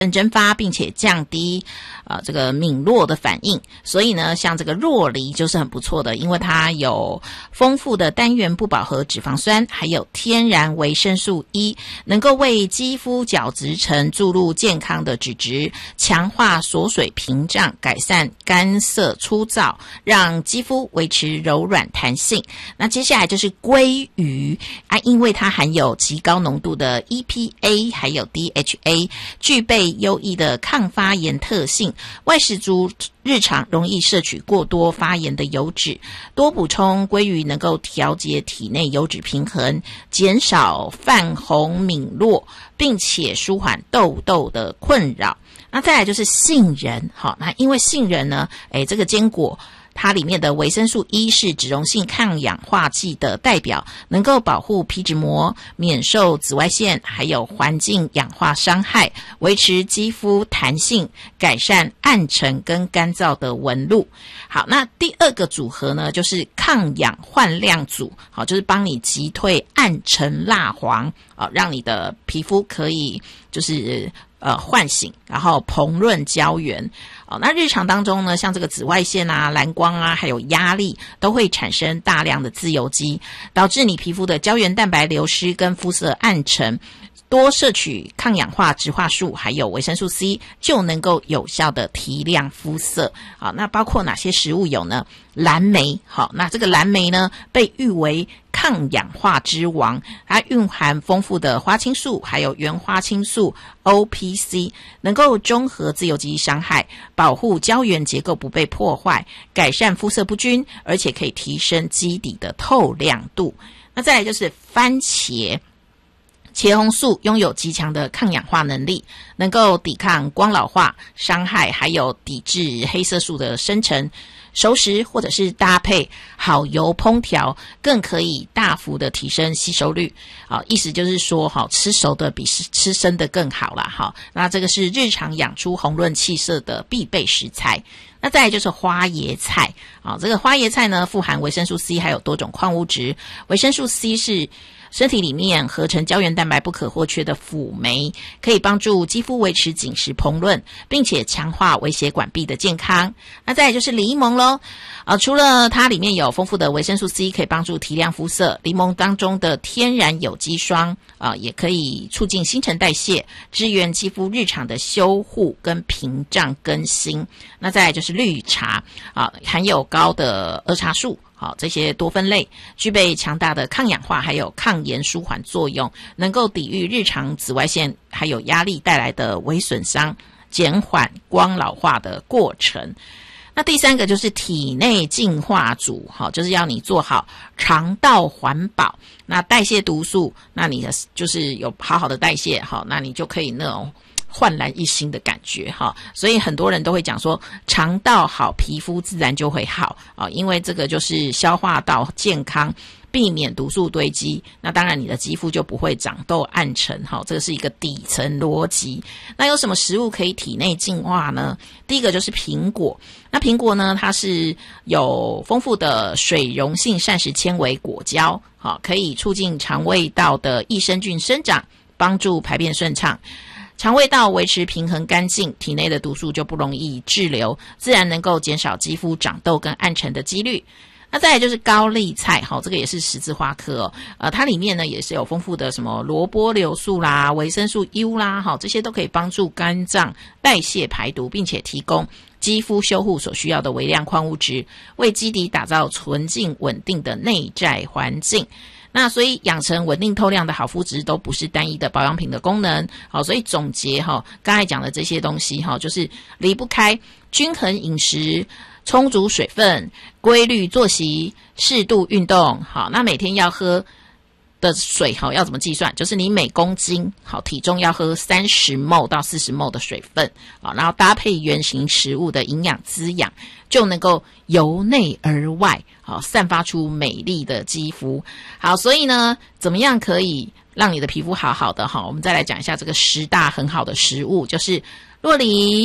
蒸发，并且降低这个敏弱的反应。所以呢，像这个若梨就是很不错的，因为它有丰富的单元不饱和脂肪酸，还有天然维生素 E， 能够为肌肤角质层注入健康的脂质，强化锁水屏障，改善干涩粗糙，让肌肤维持柔软弹性。那接下来就是鲑鱼因为它含有极高浓度的 EPA 还有 DHA， 具备优异的抗发炎特性，外食族日常容易摄取过多发炎的油脂，多补充鲑鱼能够调节体内油脂平衡，减少泛红敏弱，并且舒缓痘痘的困扰。那再来就是杏仁，好，那因为杏仁呢，这个坚果它里面的维生素 E 是脂溶性抗氧化剂的代表，能够保护皮脂膜免受紫外线还有环境氧化伤害，维持肌肤弹性，改善暗沉跟干燥的纹路。好，那第二个组合呢，就是抗氧焕亮组，好，就是帮你击退暗沉蜡黄，让你的皮肤可以就是唤醒，然后膨润胶原。那日常当中呢，像这个紫外线啊、蓝光啊，还有压力，都会产生大量的自由基，导致你皮肤的胶原蛋白流失跟肤色暗沉。多摄取抗氧化植化素还有维生素 C， 就能够有效的提亮肤色。好，那包括哪些食物有呢？蓝莓，好，那这个蓝莓呢，被誉为抗氧化之王，它蕴含丰富的花青素还有原花青素 OPC， 能够中和自由基伤害，保护胶原结构不被破坏，改善肤色不均，而且可以提升基底的透亮度。那再来就是番茄，茄红素拥有极强的抗氧化能力，能够抵抗光老化伤害，还有抵制黑色素的生成。熟食或者是搭配好油烹调，更可以大幅的提升吸收率。意思就是说，吃熟的比吃生的更好啦。那这个是日常养出红润气色的必备食材。那再来就是花椰菜，这个花椰菜呢，富含维生素 C 还有多种矿物质。维生素 C 是身体里面合成胶原蛋白不可或缺的辅酶，可以帮助肌肤维持紧实膨润，并且强化微血管壁的健康。那再来就是柠檬咯，除了它里面有丰富的维生素 C 可以帮助提亮肤色，柠檬当中的天然有机霜也可以促进新陈代谢，支援肌肤日常的修护跟屏障更新。那再来就是绿茶含有高的儿茶素，这些多酚类具备强大的抗氧化还有抗炎舒缓作用，能够抵御日常紫外线还有压力带来的微损伤，减缓光老化的过程。那第三个就是体内净化组，就是要你做好肠道环保，那代谢毒素，那你的就是有好好的代谢，那你就可以那种焕然一新的感觉所以很多人都会讲说，肠道好，皮肤自然就会好因为这个就是消化道健康，避免毒素堆积，那当然你的肌肤就不会长痘暗沉这个是一个底层逻辑。那有什么食物可以体内净化呢？第一个就是苹果。那苹果呢，它是有丰富的水溶性膳食纤维果胶可以促进肠胃道的益生菌生长，帮助排便顺畅。肠胃道维持平衡干净，体内的毒素就不容易滞留，自然能够减少肌肤长痘跟暗沉的几率。那再来就是高丽菜，这个也是十字花科它里面呢也是有丰富的什么萝卜硫素啦、维生素 U 啦，这些都可以帮助肝脏代谢排毒，并且提供肌肤修护所需要的微量矿物质，为基底打造纯净稳定的内在环境。那所以养成稳定透亮的好肤质都不是单一的保养品的功能。所以总结刚才讲的这些东西就是离不开均衡饮食、充足水分、规律作息、适度运动。那每天要喝的水要怎么计算？就是你每公斤体重要喝30ml 到40ml 的水分然后搭配原型食物的营养滋养，就能够由内而外散发出美丽的肌肤。好，所以呢，怎么样可以让你的皮肤好好的我们再来讲一下这个10大很好的食物，就是酪梨、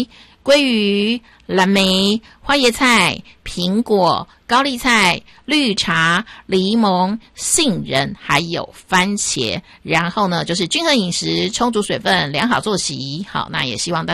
鲑鱼、蓝莓、花椰菜、苹果、高丽菜、绿茶、柠檬、杏仁，还有番茄。然后呢，就是均衡饮食、充足水分、良好作息。好，那也希望大家